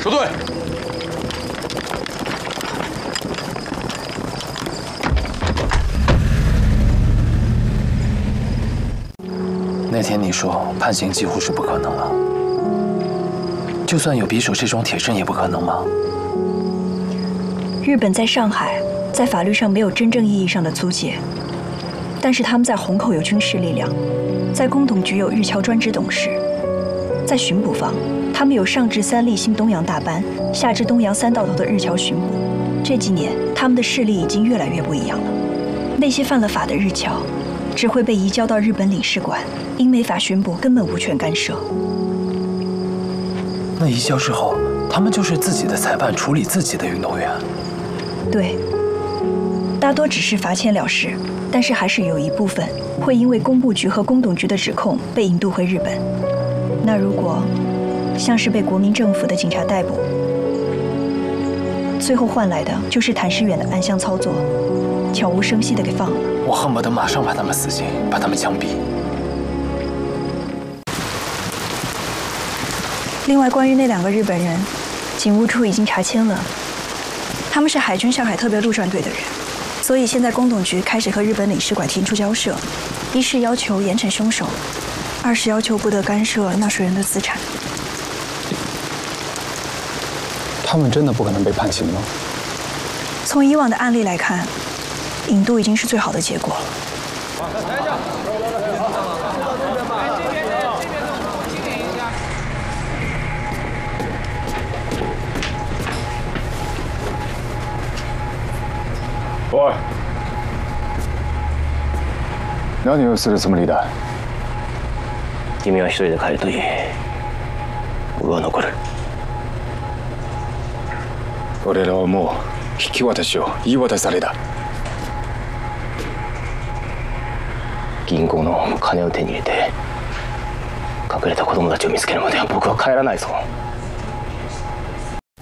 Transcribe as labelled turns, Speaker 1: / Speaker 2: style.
Speaker 1: 收队。
Speaker 2: 那天你说判刑几乎是不可能了，就算有匕首这种铁证，也不可能吗？
Speaker 3: 日本在上海，在法律上没有真正意义上的租界，但是他们在虹口有军事力量，在工董局有日侨专职董事，在巡捕方，他们有上至三立新东洋大班，下至东洋三道头的日侨巡捕。这几年，他们的势力已经越来越不一样了。那些犯了法的日侨，只会被移交到日本领事馆，英美法巡捕根本无权干涉。
Speaker 2: 那移交之后，他们就是自己的裁判，处理自己的运动员。
Speaker 3: 对，大多只是罚钱了事，但是还是有一部分会因为工部局和工董局的指控被引渡回日本。那如果像是被国民政府的警察逮捕，最后换来的就是谭世远的暗箱操作，悄无声息地给放了。
Speaker 2: 我恨不得马上把他们死刑，把他们枪毙。
Speaker 3: 另外，关于那2个日本人，警务处已经查签了，他们是海军上海特别陆战队的人，所以现在工董局开始和日本领事馆提出交涉，一是要求严惩凶手，二是要求不得干涉纳税人的资产。
Speaker 4: 他们真的不可能被判刑吗？
Speaker 3: 从以往的案例来看，引渡已经是最好的结果了。
Speaker 4: おい、何をするつもりだ？
Speaker 5: 君は一人で帰るといい。俺は残る。
Speaker 4: 俺らはもう引き渡しを言い渡された。
Speaker 5: 銀行の金を手に入れて隠れた子供たちを見つけるまでは僕は帰らないぞ。